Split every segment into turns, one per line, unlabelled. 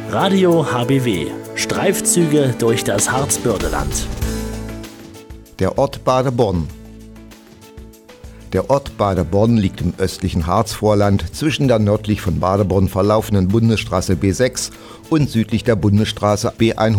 Radio HBW. Streifzüge durch das Harzbördeland.
Der Ort Badeborn. Der Ort Badeborn liegt im östlichen Harzvorland zwischen der nördlich von Badeborn verlaufenden Bundesstraße B6 und südlich der Bundesstraße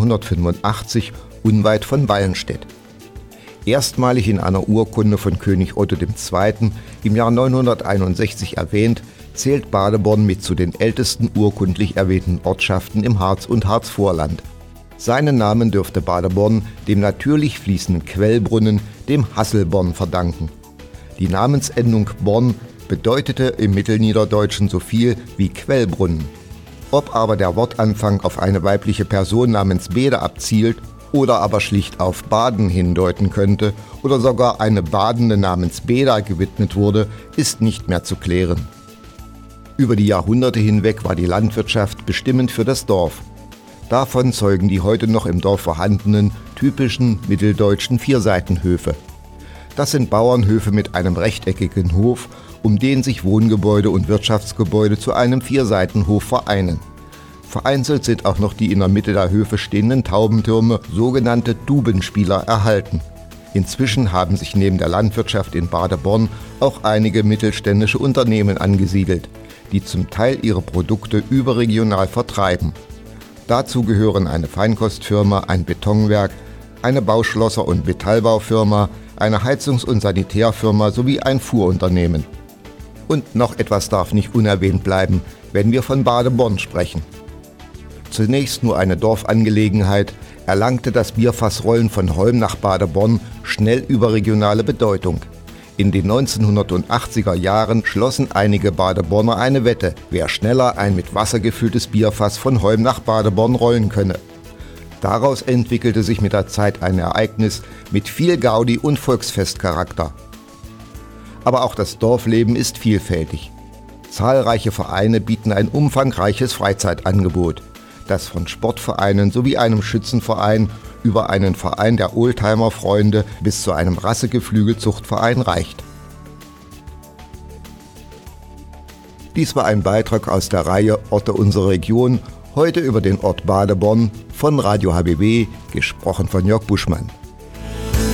B185 unweit von Wallenstedt. Erstmalig in einer Urkunde von König Otto II. Im Jahr 961 erwähnt, zählt Badeborn mit zu den ältesten urkundlich erwähnten Ortschaften im Harz und Harzvorland. Seinen Namen dürfte Badeborn dem natürlich fließenden Quellbrunnen, dem Hasselborn, verdanken. Die Namensendung Born bedeutete im Mittelniederdeutschen so viel wie Quellbrunnen. Ob aber der Wortanfang auf eine weibliche Person namens Bede abzielt oder aber schlicht auf Baden hindeuten könnte oder sogar eine Badende namens Beda gewidmet wurde, ist nicht mehr zu klären. Über die Jahrhunderte hinweg war die Landwirtschaft bestimmend für das Dorf. Davon zeugen die heute noch im Dorf vorhandenen typischen mitteldeutschen Vierseitenhöfe. Das sind Bauernhöfe mit einem rechteckigen Hof, um den sich Wohngebäude und Wirtschaftsgebäude zu einem Vierseitenhof vereinen. Vereinzelt sind auch noch die in der Mitte der Höfe stehenden Taubentürme, sogenannte Dubenspieler, erhalten. Inzwischen haben sich neben der Landwirtschaft in Badeborn auch einige mittelständische Unternehmen angesiedelt, die zum Teil ihre Produkte überregional vertreiben. Dazu gehören eine Feinkostfirma, ein Betonwerk, eine Bauschlosser- und Metallbaufirma, eine Heizungs- und Sanitärfirma sowie ein Fuhrunternehmen. Und noch etwas darf nicht unerwähnt bleiben, wenn wir von Badeborn sprechen. Zunächst nur eine Dorfangelegenheit, erlangte das Bierfassrollen von Holm nach Badeborn schnell überregionale Bedeutung. In den 1980er Jahren schlossen einige Badeborner eine Wette, wer schneller ein mit Wasser gefülltes Bierfass von Holm nach Badeborn rollen könne. Daraus entwickelte sich mit der Zeit ein Ereignis mit viel Gaudi und Volksfestcharakter. Aber auch das Dorfleben ist vielfältig. Zahlreiche Vereine bieten ein umfangreiches Freizeitangebot, das von Sportvereinen sowie einem Schützenverein über einen Verein der Oldtimer-Freunde bis zu einem Rassegeflügelzuchtverein reicht. Dies war ein Beitrag aus der Reihe Orte unserer Region, heute über den Ort Badeborn von Radio HBW, gesprochen von Jörg Buschmann.